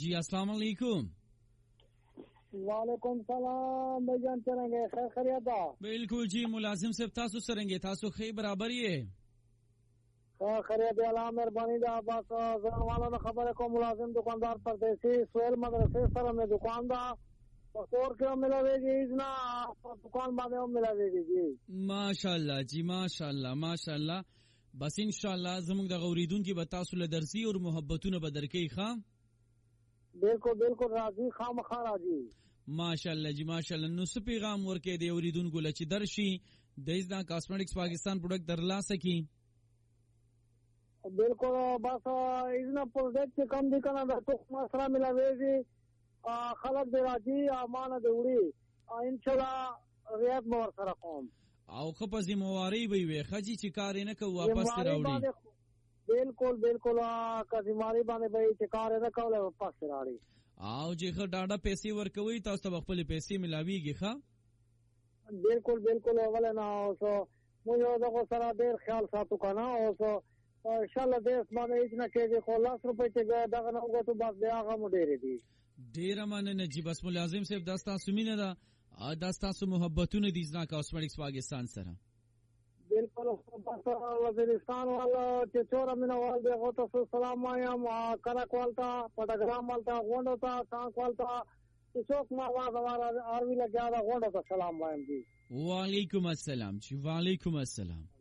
जी अस्सलाम वालेकुम। वालेकुम सलाम भाईजान, चलेंगे खैर खैरियत बा? बिल्कुल जी मुलाजिम साहब तासु सरेंगे तासु खै बराबर ये खैर खैरियत अल्लाह मेहरबानी दा। बस जन वाला ने खबर है को मुलाजिम दुकानदार परदेसी सोहेल मदरसे सर में दुकानदार और क्यों मिलावेगी इतना दुकान बांधे मिलावेगी जी। माशाल्लाह जी माशाल्लाह बस इंशाल्लाह ज़मुक द गौरीदुन की बतासु लदरसी और मोहब्बतुन बदरके खा बिल्कुल बिल्कुल राजी खाम खा राजी माशाल्लाह जी माशाल्लाह नुस पैगाम वर्के दे औरिदुन को लची दर्शी देजदा कॉस्मेटिक्स पाकिस्तान प्रोडक्ट दरला सकी बिल्कुल बस इतना प्रोडक्ट कम दिखना तो मसला मिलावेगी खलक दे राजी मान दे उड़ी इंशाल्लाह रियात मोर सरा कौम او خپه ذمہواری به وي خجی چې کار نه کو واپس راوړي बिल्कुल बिल्कुल कजिमारी باندې به چې کار نه کوله واپس راوړي او چې خ ډاډه پیسې ورکوي تاسو ته خپل پیسې ملاويږي ښا बिल्कुल बिल्कुल ولنا اوسو مو یو دغه سره ډیر خیال ساتو کنه اوسو انشاءالله دې اسمانه هیڅ نه کېږي خو لاس روپے چې دغه نه وګټو بس بیا هغه مو ډیر دي ډیر مننه جی بس ملازم صاحب داستا سمینه دا داستا سو محبتونه دي ځنا کاسمیټکس پاکستان سره बिल्कुल बस वजीरिस्तान वाला چې چور امینه وال دی غو ته سلام وایم کرا کوالتا پټګرام والتا غونډو ته تاسو کوالتا چې څوک ما واه آروي لګیا دا غونډو ته سلام وایم جی وعلیکم السلام جی وعلیکم السلام